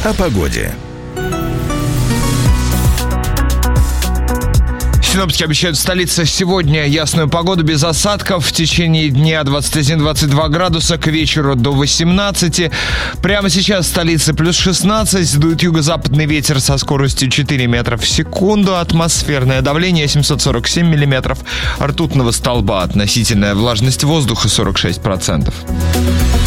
О погоде. Синоптики обещают в столице сегодня ясную погоду без осадков. В течение дня 21-22 градуса, к вечеру до 18. Прямо сейчас в столице плюс 16. Дует юго-западный ветер со скоростью 4 метра в секунду. Атмосферное давление 747 миллиметров ртутного столба. Относительная влажность воздуха 46%.